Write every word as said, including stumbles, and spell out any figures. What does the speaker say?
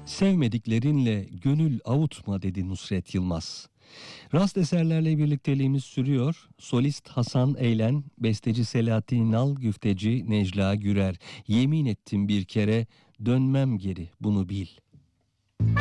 Sevmediklerinle gönül avutma dedi Nusret Yılmaz. Rast eserlerle birlikteliğimiz sürüyor. Solist Hasan Eylen, besteci Selahattin İnal, güfteci Necla Gürer. Yemin ettim bir kere, dönmem geri bunu bil.